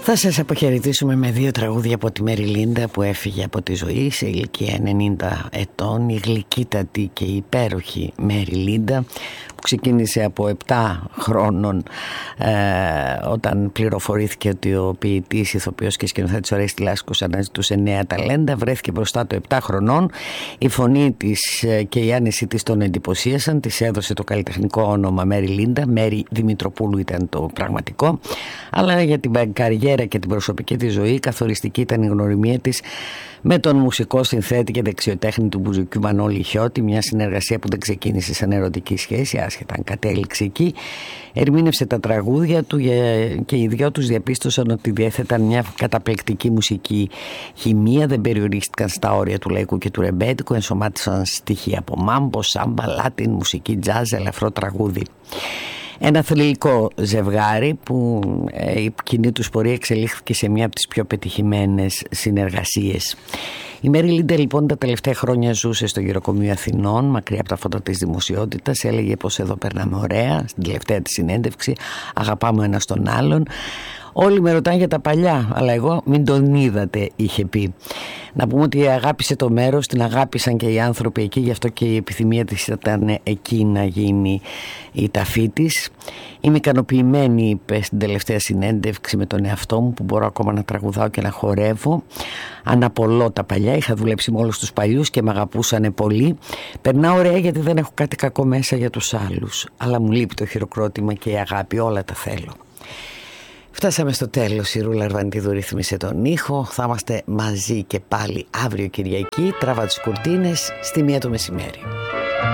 Θα σας αποχαιρετήσουμε με 2 τραγούδια από τη Μέρι Λίντα που έφυγε από τη ζωή σε ηλικία 90 ετών. Η γλυκύτατη και υπέροχη Μέρι Λίντα που ξεκίνησε από 7 χρόνων όταν πληροφορήθηκε ότι ο ποιητής, ηθοποιός και σκηνοθέτης Ορέστης Λάσκος αναζητούσε νέα ταλέντα. Βρέθηκε μπροστά του 7 χρονών. Η φωνή της και η άνεση της τον εντυπωσίασαν. Της έδωσε το καλλιτεχνικό όνομα Μέρι Λίντα. Μέρι Δημητροπούλου ήταν το πραγματικό. Αλλά για την καριέρα και την προσωπική της ζωή καθοριστική ήταν η γνωριμία της με τον μουσικό συνθέτη και δεξιοτέχνη του μπουζουκιού Μανώλη Χιώτη, μια συνεργασία που δεν ξεκίνησε σαν ερωτική σχέση, άσχετα αν κατέληξε εκεί. Ερμήνευσε τα τραγούδια του και οι δυο τους διαπίστωσαν ότι διέθεταν μια καταπληκτική μουσική χημεία, δεν περιορίστηκαν στα όρια του λαϊκού και του ρεμπέτικου, ενσωμάτισαν στοιχεία από μάμπο, σάμπα, λάτιν, μουσική, τζάζ, ελαφρό τραγούδι. Ένα θρυλικό ζευγάρι που η κοινή τους πορεία εξελίχθηκε σε μια από τις πιο πετυχημένες συνεργασίες. Η Μέρι Λίντα λοιπόν τα τελευταία χρόνια ζούσε στο γυροκομείο Αθηνών, μακριά από τα φώτα της δημοσιότητας. Έλεγε πως εδώ περνάμε ωραία, στην τελευταία της συνέντευξη, αγαπάμε ένας τον άλλον. Όλοι με ρωτάνε για τα παλιά, αλλά εγώ μην τον είδατε, είχε πει. Να πούμε ότι αγάπησε το μέρος, την αγάπησαν και οι άνθρωποι εκεί, γι' αυτό και η επιθυμία της ήταν εκεί να γίνει η ταφή της. Είμαι ικανοποιημένη, είπε στην τελευταία συνέντευξη, με τον εαυτό μου που μπορώ ακόμα να τραγουδάω και να χορεύω. Αναπολώ τα παλιά, είχα δουλέψει με όλους τους παλιούς και με αγαπούσανε πολύ. Περνάω ωραία γιατί δεν έχω κάτι κακό μέσα για τους άλλους, αλλά μου λείπει το χειροκρότημα και η αγάπη, όλα τα θέλω. Φτάσαμε στο τέλος. Η Ρούλα Αρβανιτίδου ρύθμισε τον ήχο. Θα είμαστε μαζί και πάλι αύριο Κυριακή. Τράβα τις κουρτίνες στη 1 το μεσημέρι.